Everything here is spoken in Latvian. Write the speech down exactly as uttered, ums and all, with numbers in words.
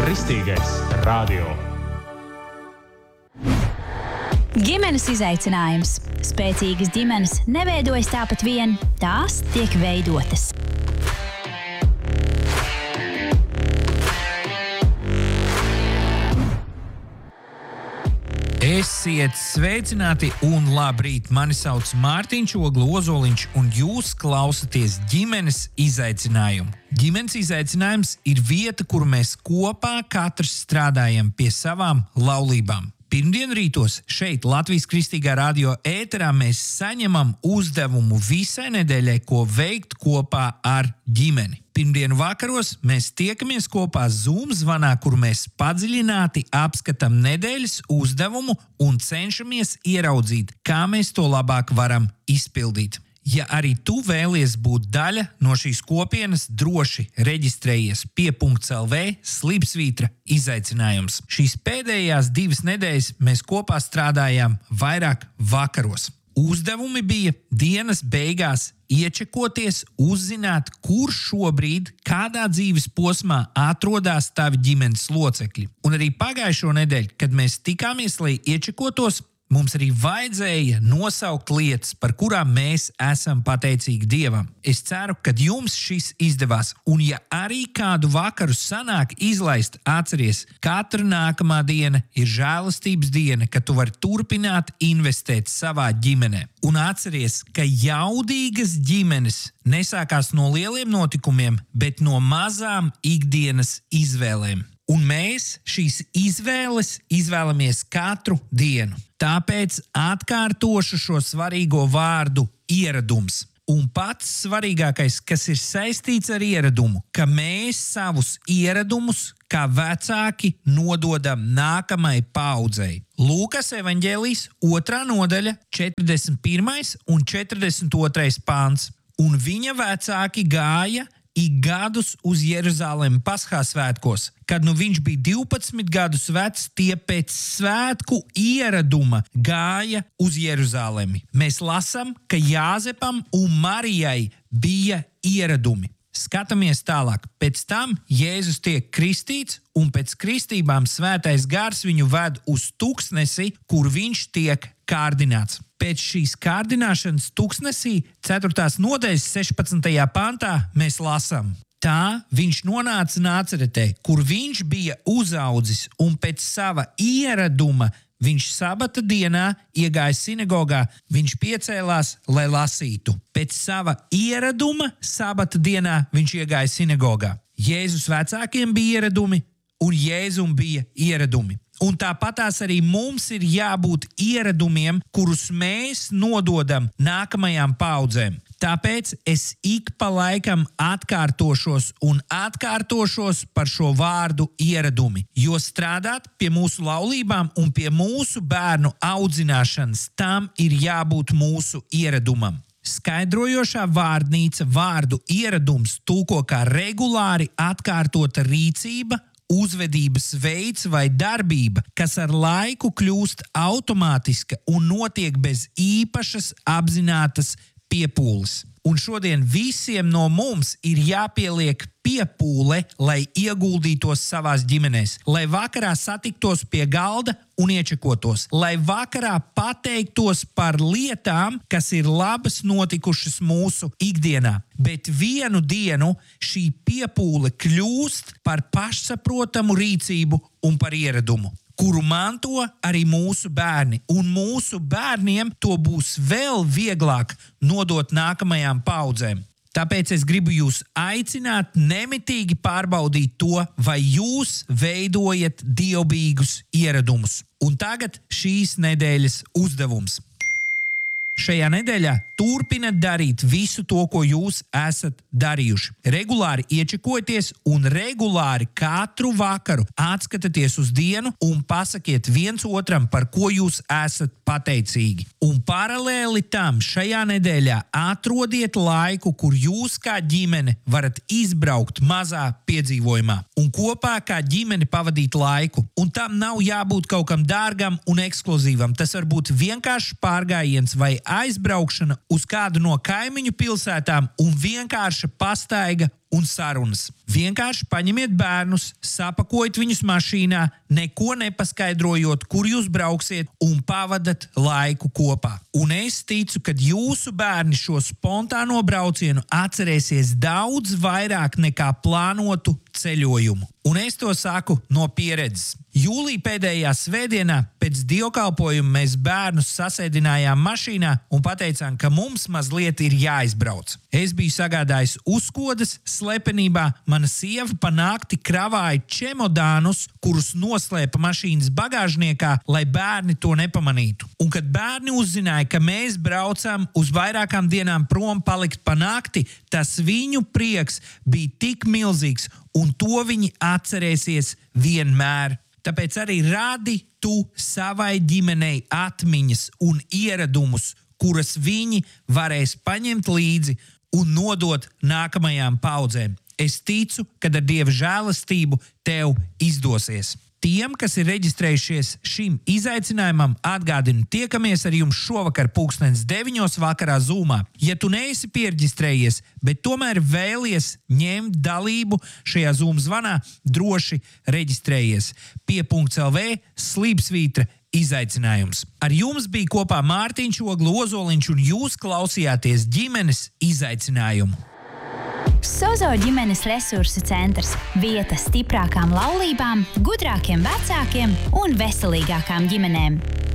Kristīgais radio. Ģimenes izaicinājums. Spēcīgas ģimenes neveidojas tāpat vien, tās tiek veidotas. Esiet sveicināti un labrīt! Mani sauc Mārtiņš Oglu Ozoliņš, un jūs klausāties ģimenes izaicinājumu. Ģimenes izaicinājums ir vieta, kur mēs kopā katrs strādājam pie savām laulībām. Pirmdien rītos šeit Latvijas Kristīgā radio ēterā mēs saņemam uzdevumu visai nedēļai, ko veikt kopā ar ģimeni. Pirmdienu vakaros mēs tiekamies kopā Zoom zvanā, kur mēs padziļināti apskatām nedēļas uzdevumu un cenšamies ieraudzīt, kā mēs to labāk varam izpildīt. Ja arī tu vēlies būt daļa no šīs kopienas, droši reģistrējies pie .lv slipsvītra izaicinājums. Šīs pēdējās divas nedēļas mēs kopā strādājām vairāk vakaros. Uzdevumi bija dienas beigās iečekoties, uzzināt, kur šobrīd, kādā dzīves posmā atrodas tavi ģimenes locekļi. Un arī pagājušo nedēļu, kad mēs tikāmies, lai iečekotos, mums arī vajadzēja nosaukt lietas, par kurām mēs esam pateicīgi Dievam. Es ceru, ka jums šis izdevās, un ja arī kādu vakaru sanāk izlaist, atceries, katra nākamā diena ir žēlastības diena, kad tu vari turpināt investēt savā ģimenē. Un atceries, ka jaudīgas ģimenes nesākās no lieliem notikumiem, bet no mazām ikdienas izvēlēm. Un mēs šīs izvēles izvēlamies katru dienu. Tāpēc atkārtošu šo svarīgo vārdu ieradums. Un pats svarīgākais, kas ir saistīts ar ieradumu, ka mēs savus ieradumus kā vecāki nododam nākamai paaudzei. Lūkas evaņģēlijs otrā nodaļa, četrdesmit pirmais un četrdesmit otrais pants. Un viņa vecāki gāja ik gadus uz Jeruzalemi Paskā svētkos. Kad nu viņš bija divpadsmit gadus vecs, tie pēc svētku ieraduma gāja uz Jeruzalemi. Mēs lasām, ka Jāzepam un Marijai bija ieradumi. Skatāmies tālāk. Pēc tam Jēzus tiek kristīts, un pēc kristībām svētais gars viņu ved uz tuksnesi, kur viņš tiek kārdināts. Pēc šīs kārdināšanas tuksnesī, ceturtās nodaļas sešpadsmitajā pantā, mēs lasām. Tā viņš nonāca Nāceretē, kur viņš bija uzaudzis, un pēc sava ieraduma viņš sabata dienā iegāja sinagogā, viņš piecēlās, lai lasītu. Pēc sava ieraduma sabata dienā viņš iegāja sinagogā. Jēzus vecākiem bija ieradumi, un Jēzum bija ieradumi. Un tāpatās arī mums ir jābūt ieradumiem, kurus mēs nododam nākamajām paudzēm. Tāpēc es ik pa laikam atkārtošos un atkārtošos par šo vārdu ieradumi, jo strādāt pie mūsu laulībām un pie mūsu bērnu audzināšanas tam ir jābūt mūsu ieradumam. Skaidrojošā vārdnīca vārdu ieradums tulko kā regulāri atkārtota rīcība, uzvedības veids vai darbība, kas ar laiku kļūst automātiska un notiek bez īpašas apzinātas piepūles. Un šodien visiem no mums ir jāpieliek piepūle, lai ieguldītos savās ģimenēs, lai vakarā satiktos pie galda un iečekotos, lai vakarā pateiktos par lietām, kas ir labas notikušas mūsu ikdienā. Bet vienu dienu šī piepūle kļūst par pašsaprotamu rīcību un par ieradumu, kuru manto arī mūsu bērni, un mūsu bērniem to būs vēl vieglāk nodot nākamajām paudzēm. Tāpēc es gribu jūs aicināt nemitīgi pārbaudīt to, vai jūs veidojat dievbijīgus ieradumus. Un tagad šīs nedēļas uzdevums. Šajā nedēļā turpiniet darīt visu to, ko jūs esat darījuši. Regulāri iečekojieties un regulāri katru vakaru atskatieties uz dienu un pasakiet viens otram, par ko jūs esat pateicīgi. Un paralēli tam šajā nedēļā atrodiet laiku, kur jūs kā ģimene varat izbraukt mazā piedzīvojumā un kopā kā ģimene pavadīt laiku. Un tam nav jābūt kaut kam dārgam un ekskluzīvam. Tas var būt vienkāršs pārgājiens vai aizbraukšana uz kādu no kaimiņu pilsētām un vienkārša pastaiga un sarunas. Vienkārši paņemiet bērnus, sapakojiet viņus mašīnā, neko nepaskaidrojot, kur jūs brauksiet, un pavadat laiku kopā. Un es ticu, ka jūsu bērni šo spontāno braucienu atcerēsies daudz vairāk nekā plānotu ceļojumu. Un es to saku no pieredzes. Jūlija pēdējā svētdienā pēc dievkalpojuma mēs bērnus sasēdinājām mašīnā un pateicām, ka mums mazliet ir jāizbrauc. Es biju sagādājis uzkodas, slepenībā mana sieva pa nakti kravāja čemodānus, kurus noslēpa mašīnas bagāžniekā, lai bērni to nepamanītu. Un kad bērni uzzināja, ka mēs braucam uz vairākām dienām prom palikt pa nakti, tas viņu prieks bija tik milzīgs, un to viņi atcerēsies vienmēr. Tāpēc arī radi tu savai ģimenei atmiņas un ieradumus, kuras viņi varēs paņemt līdzi un nodot nākamajām paudzēm. Es ticu, ka ar Dieva žēlastību tev izdosies. Tiem, kas ir reģistrējušies šim izaicinājumam, atgādinu, tiekamies ar jums šovakar pulkstens deviņos vakarā Zoomā. Ja tu neesi pierģistrējies, bet tomēr vēlies ņemt dalību šajā Zoom zvanā, droši reģistrējies. Pie punkts el vē slīpsvītra izaicinājums. Ar jums bija kopā Mārtiņš Oglu Ozoliņš, un jūs klausījāties ģimenes izaicinājumu. Sozo ģimenes resursu centrs – vieta stiprākām laulībām, gudrākiem vecākiem un veselīgākām ģimenēm.